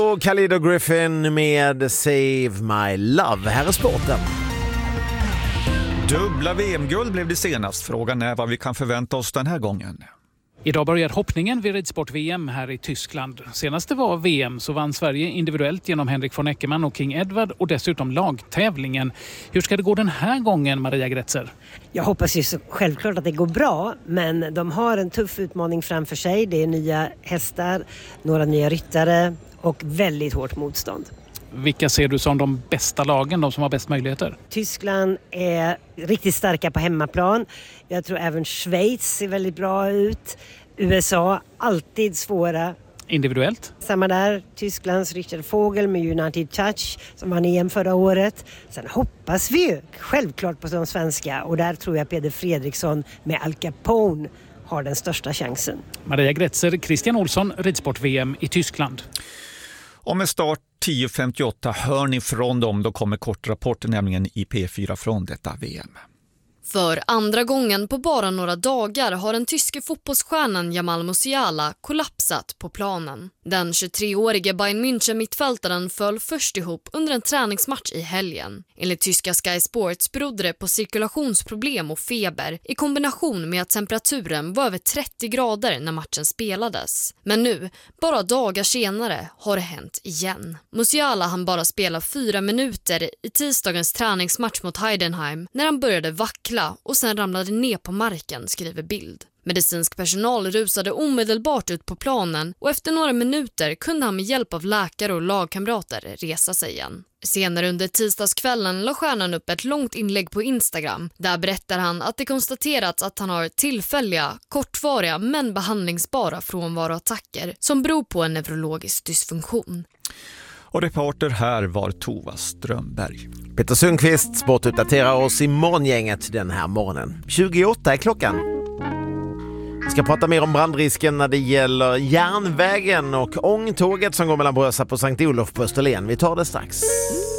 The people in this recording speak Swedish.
Och Khalid och Griffin med Save My Love. Här är sporten. Dubbla VM-guld blev det senast. Frågan är vad vi kan förvänta oss den här gången. Idag börjar hoppningen vid ridsport-VM här i Tyskland. Senast det var VM så vann Sverige individuellt genom Henrik von Eckermann och King Edward och dessutom lagtävlingen. Hur ska det gå den här gången, Maria Gretzer? Jag hoppas ju så självklart att det går bra, men de har en tuff utmaning framför sig. Det är nya hästar, några nya ryttare och väldigt hårt motstånd. Vilka ser du som de bästa lagen, de som har bäst möjligheter? Tyskland är riktigt starka på hemmaplan. Jag tror även Schweiz ser väldigt bra ut. USA, alltid svåra. Individuellt? Samma där, Tysklands Richard Vogel med United Touch som vann EM förra året. Sen hoppas vi ju självklart på de svenska och där tror jag Peder Fredriksson med Al Capone har den största chansen. Maria Gretzer, Christian Olsson, ridsport-VM i Tyskland. Och med start 10.58 hör ni från dem, då kommer kortrapporten nämligen i P4 från detta VM. För andra gången på bara några dagar har den tyske fotbollsstjärnan Jamal Musiala kollapsat på planen. Den 23-årige Bayern München-mittfältaren föll först ihop under en träningsmatch i helgen. Enligt tyska Sky Sports berodde det på cirkulationsproblem och feber i kombination med att temperaturen var över 30 grader när matchen spelades. Men nu, bara dagar senare, har det hänt igen. Musiala hann bara spela 4 minuter i tisdagens träningsmatch mot Heidenheim när han började vackla och sen ramlade ner på marken, skriver Bild. Medicinsk personal rusade omedelbart ut på planen och efter några minuter kunde han med hjälp av läkare och lagkamrater resa sig igen. Senare under tisdagskvällen la stjärnan upp ett långt inlägg på Instagram. Där berättar han att det konstaterats att han har tillfälliga, kortvariga men behandlingsbara frånvaroattacker som beror på en neurologisk dysfunktion. Och reporter här var Tova Strömberg. Peter Sundqvist sportuppdaterar oss i morgongänget den här morgonen. 28 är klockan. Vi ska prata mer om brandrisken när det gäller järnvägen och ångtåget som går mellan Brösarp och Sankt Olof på Österlen. Vi tar det strax.